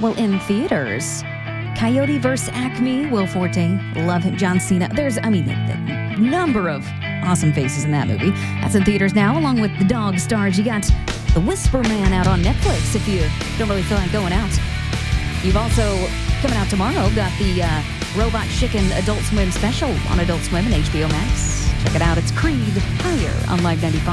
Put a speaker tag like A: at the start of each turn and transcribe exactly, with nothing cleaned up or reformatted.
A: Well, in theaters, Coyote versus Acme, Will Forte, love him, John Cena. There's, I mean, a number of awesome faces in that movie. That's in theaters now, along with the dog stars. You got The Whisper Man out on Netflix if you don't really feel like going out. You've also, coming out tomorrow, got the uh, Robot Chicken Adult Swim special on Adult Swim and H B O Max. Check it out. It's Creed Higher on Live ninety-five.